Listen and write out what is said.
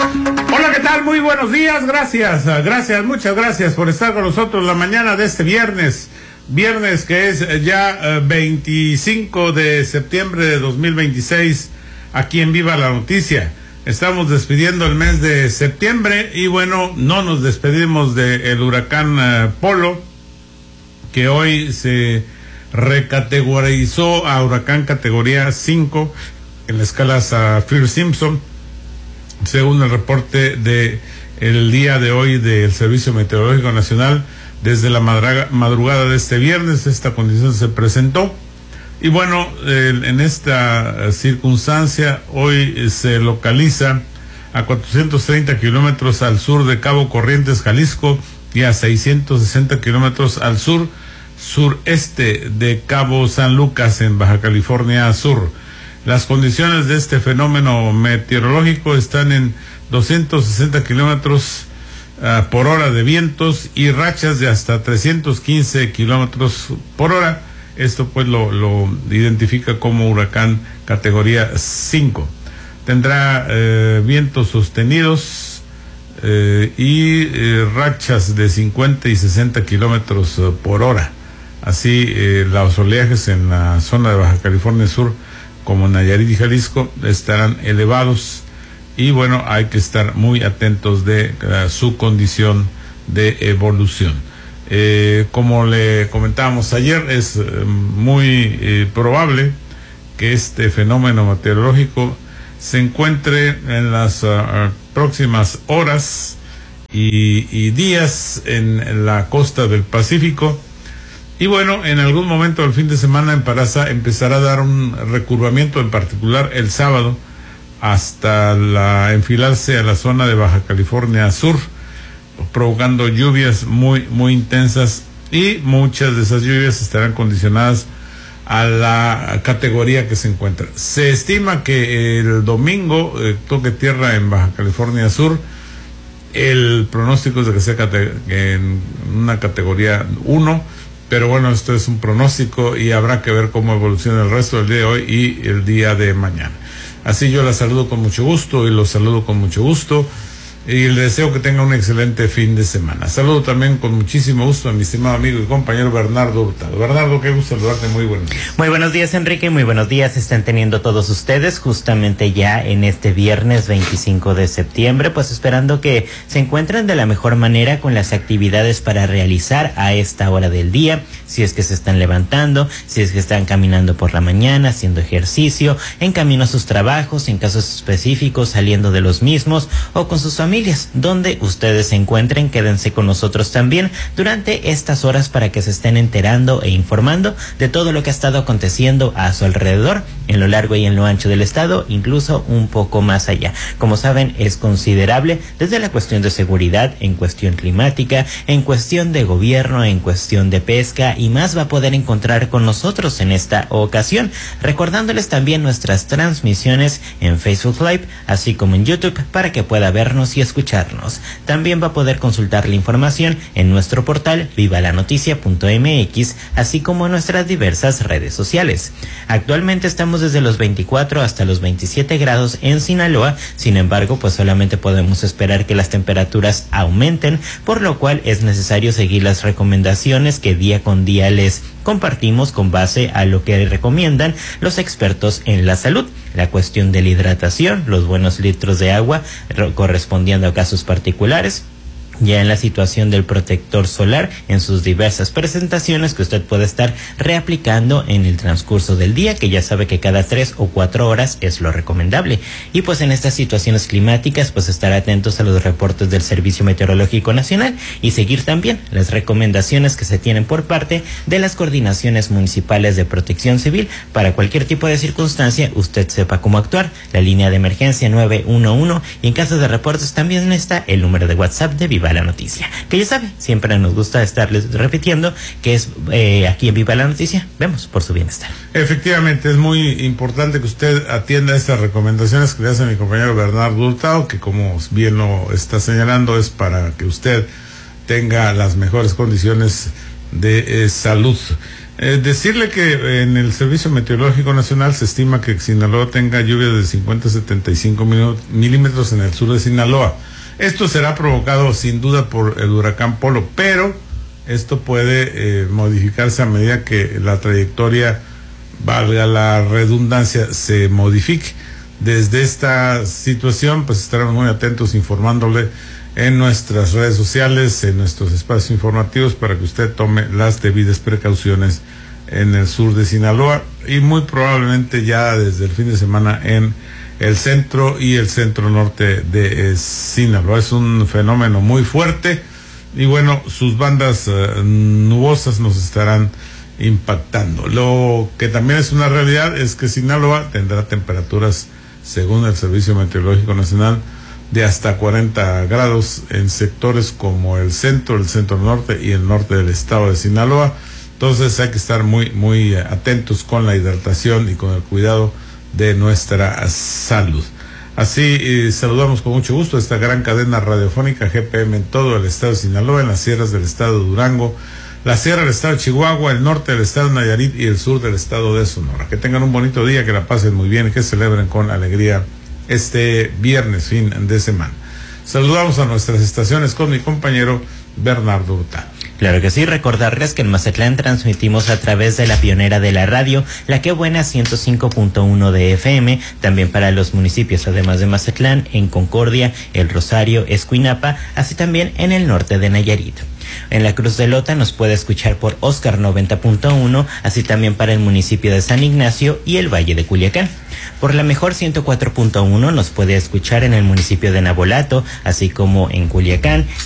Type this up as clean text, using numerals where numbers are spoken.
Hola, ¿qué tal? Muy buenos días, gracias, muchas gracias por estar con nosotros la mañana de este viernes que es ya 25 de septiembre de 2026, aquí en Viva la Noticia. Estamos despidiendo el mes de septiembre y bueno, no nos despedimos del huracán Polo, que hoy se recategorizó a huracán categoría 5 en la escala Saffir-Simpson, según el reporte de el día de hoy del Servicio Meteorológico Nacional. Desde la madrugada de este viernes esta condición se presentó y bueno, en esta circunstancia hoy se localiza a 430 kilómetros al sur de Cabo Corrientes, Jalisco, y a 660 kilómetros al sureste de Cabo San Lucas, en Baja California Sur. Las condiciones de este fenómeno meteorológico están en 260 kilómetros por hora de vientos y rachas de hasta 315 kilómetros por hora. Esto pues lo identifica como huracán categoría 5. Tendrá vientos sostenidos y rachas de 50 y 60 kilómetros por hora. Así los oleajes en la zona de Baja California Sur, como Nayarit y Jalisco, estarán elevados y bueno, hay que estar muy atentos de su condición de evolución. Como le comentábamos ayer, es muy probable que este fenómeno meteorológico se encuentre en las próximas horas y días en la costa del Pacífico. Y bueno, en algún momento del fin de semana empezará a dar un recurvamiento, en particular el sábado, hasta enfilarse a la zona de Baja California Sur, provocando lluvias muy intensas, y muchas de esas lluvias estarán condicionadas a la categoría que se encuentra. Se estima que el domingo toque tierra en Baja California Sur. El pronóstico es de que sea en una categoría 1, pero bueno, esto es un pronóstico y habrá que ver cómo evoluciona el resto del día de hoy y el día de mañana. Así yo la saludo con mucho gusto y los saludo con mucho gusto y les deseo que tengan un excelente fin de semana. Saludo también con muchísimo gusto a mi estimado amigo y compañero Bernardo Hurtado. Bernardo, qué gusto saludarte, muy buenos días. Muy buenos días, Enrique, muy buenos días están teniendo todos ustedes justamente ya en este viernes 25 de septiembre, pues esperando que se encuentren de la mejor manera con las actividades para realizar a esta hora del día, si es que se están levantando, si es que están caminando por la mañana, haciendo ejercicio, en camino a sus trabajos, en casos específicos, saliendo de los mismos o con sus familias. Donde ustedes se encuentren, quédense con nosotros también durante estas horas para que se estén enterando e informando de todo lo que ha estado aconteciendo a su alrededor, en lo largo y en lo ancho del estado, incluso un poco más allá. Como saben, es considerable desde la cuestión de seguridad, en cuestión climática, en cuestión de gobierno, en cuestión de pesca y más va a poder encontrar con nosotros en esta ocasión, recordándoles también nuestras transmisiones en Facebook Live, así como en YouTube, para que pueda vernos y escucharnos. También va a poder consultar la información en nuestro portal vivalanoticia.mx, así como en nuestras diversas redes sociales. Actualmente estamos desde los 24 hasta los 27 grados en Sinaloa, sin embargo, pues solamente podemos esperar que las temperaturas aumenten, por lo cual es necesario seguir las recomendaciones que día con día les compartimos con base a lo que recomiendan los expertos en la salud. La cuestión de la hidratación, los buenos litros de agua correspondiendo a casos particulares. Ya en la situación del protector solar en sus diversas presentaciones que usted puede estar reaplicando en el transcurso del día, que ya sabe que cada 3 o 4 horas es lo recomendable. Y pues en estas situaciones climáticas, pues estar atentos a los reportes del Servicio Meteorológico Nacional y seguir también las recomendaciones que se tienen por parte de las coordinaciones municipales de protección civil. Para cualquier tipo de circunstancia, usted sepa cómo actuar. La línea de emergencia 911, y en caso de reportes también está el número de WhatsApp de Viva la Noticia, que ya sabe, siempre nos gusta estarles repitiendo que es aquí en Viva la Noticia, vemos por su bienestar. Efectivamente, es muy importante que usted atienda estas recomendaciones que le hace mi compañero Bernardo Hurtado, que como bien lo está señalando, es para que usted tenga las mejores condiciones de salud. Decirle que en el Servicio Meteorológico Nacional se estima que Sinaloa tenga lluvias de 50 a 75 milímetros en el sur de Sinaloa. Esto será provocado sin duda por el huracán Polo, pero esto puede modificarse a medida que la trayectoria, valga la redundancia, se modifique. Desde esta situación, pues estaremos muy atentos informándole en nuestras redes sociales, en nuestros espacios informativos, para que usted tome las debidas precauciones en el sur de Sinaloa y muy probablemente ya desde el fin de semana en el centro y el centro norte de Sinaloa. Es un fenómeno muy fuerte y bueno, sus bandas nubosas nos estarán impactando. Lo que también es una realidad es que Sinaloa tendrá temperaturas, según el Servicio Meteorológico Nacional, de hasta 40 grados en sectores como el centro norte y el norte del estado de Sinaloa. Entonces hay que estar muy atentos con la hidratación y con el cuidado de nuestra salud. Así saludamos con mucho gusto esta gran cadena radiofónica GPM en todo el estado de Sinaloa, en las sierras del estado de Durango, la sierra del estado de Chihuahua, el norte del estado de Nayarit y el sur del estado de Sonora. Que tengan un bonito día, que la pasen muy bien y que celebren con alegría este viernes, fin de semana. Saludamos a nuestras estaciones con mi compañero Bernardo Hurtado. Claro que sí, recordarles que en Mazatlán transmitimos a través de la pionera de la radio, La Que Buena 105.1 de FM, también para los municipios además de Mazatlán, en Concordia, El Rosario, Escuinapa, así también en el norte de Nayarit. En la Cruz de Lota nos puede escuchar por Oscar 90.1, así también para el municipio de San Ignacio y el Valle de Culiacán. Por la Mejor 104.1 nos puede escuchar en el municipio de Navolato, así como en Culiacán,